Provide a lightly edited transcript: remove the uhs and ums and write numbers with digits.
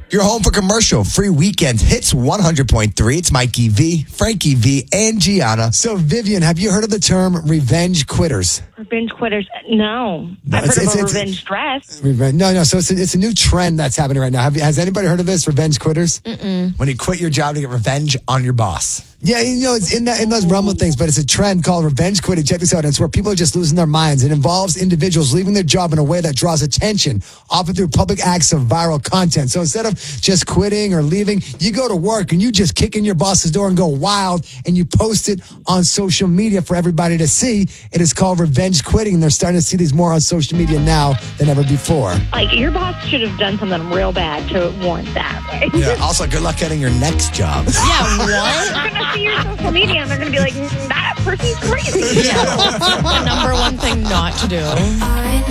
You're home for commercial free weekends. Hits 100.3. It's Mikey V, Frankie V, and Gianna. So, Vivian, have you heard of the term revenge quitters? Revenge quitters? No. I've heard of a revenge dress. No. So it's a new trend that's happening right now. Has anybody heard of this? Revenge quitters? When you quit your job to get revenge on your boss. Yeah, it's in those realm of things, but it's a trend called revenge quitting. Check this out. It's where people are just losing their minds. It involves individuals leaving their job in a way that draws attention, often through public acts of viral content. So instead of just quitting or leaving, you go to work and you just kick in your boss's door and go wild, and you post it on social media for everybody to see. It is called revenge quitting, and they're starting to see these more on social media now than ever before. Like, your boss should have done something real bad to warrant that. Right? Yeah. Also, good luck getting your next job. Yeah, what? They're going to see your social media and they're going to be like, that person's crazy. Yeah. The number one thing not to do.